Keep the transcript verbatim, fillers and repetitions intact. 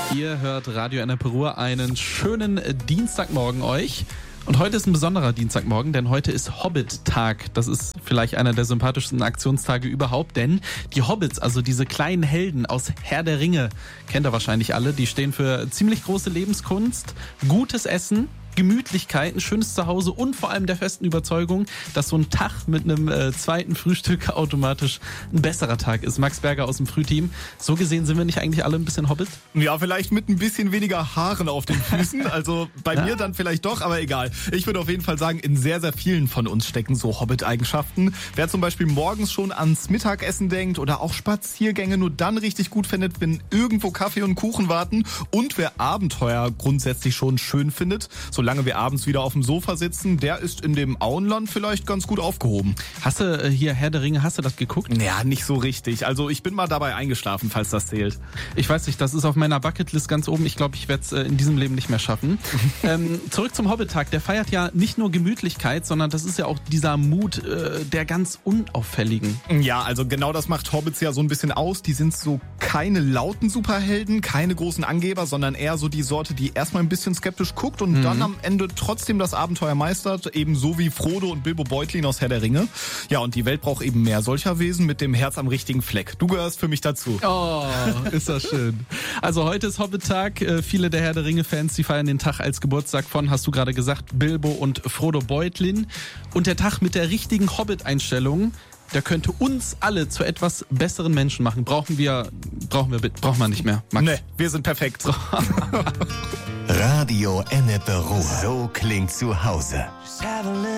Ihr hört Radio Ennepe Ruhr, einen schönen Dienstagmorgen euch. Und heute ist ein besonderer Dienstagmorgen, denn heute ist Hobbit-Tag. Das ist vielleicht einer der sympathischsten Aktionstage überhaupt, denn die Hobbits, also diese kleinen Helden aus Herr der Ringe, kennt ihr wahrscheinlich alle, die stehen für ziemlich große Lebenskunst, gutes Essen, Gemütlichkeit, ein schönes Zuhause und vor allem der festen Überzeugung, dass so ein Tag mit einem äh, zweiten Frühstück automatisch ein besserer Tag ist. Max Berger aus dem Frühteam. So gesehen sind wir nicht eigentlich alle ein bisschen Hobbit? Ja, vielleicht mit ein bisschen weniger Haaren auf den Füßen. Also bei ja. mir dann vielleicht doch, aber egal. Ich würde auf jeden Fall sagen, in sehr, sehr vielen von uns stecken so Hobbit-Eigenschaften. Wer zum Beispiel morgens schon ans Mittagessen denkt oder auch Spaziergänge nur dann richtig gut findet, wenn irgendwo Kaffee und Kuchen warten, und wer Abenteuer grundsätzlich schon schön findet, solange wir abends wieder auf dem Sofa sitzen, der ist in dem Auenland vielleicht ganz gut aufgehoben. Hast du äh, hier Herr der Ringe, hast du das geguckt? Ja, nicht so richtig. Also ich bin mal dabei eingeschlafen, falls das zählt. Ich weiß nicht, das ist auf meiner Bucketlist ganz oben. Ich glaube, ich werde es äh, in diesem Leben nicht mehr schaffen. ähm, zurück zum Hobbit-Tag. Der feiert ja nicht nur Gemütlichkeit, sondern das ist ja auch dieser Mut äh, der ganz Unauffälligen. Ja, also genau das macht Hobbits ja so ein bisschen aus. Die sind so keine lauten Superhelden, keine großen Angeber, sondern eher so die Sorte, die erstmal ein bisschen skeptisch guckt und mhm. dann am Ende trotzdem das Abenteuer meistert, ebenso wie Frodo und Bilbo Beutlin aus Herr der Ringe. Ja, und die Welt braucht eben mehr solcher Wesen mit dem Herz am richtigen Fleck. Du gehörst für mich dazu. Oh, ist das schön. Also heute ist Hobbit-Tag. Viele der Herr der Ringe-Fans, die feiern den Tag als Geburtstag von, hast du gerade gesagt, Bilbo und Frodo Beutlin. Und der Tag mit der richtigen Hobbit-Einstellung, der könnte uns alle zu etwas besseren Menschen machen. Brauchen wir, brauchen wir, brauchen wir nicht mehr, Max. Nee, wir sind perfekt. Radio Ennepe Ruhr. So klingt zu Hause.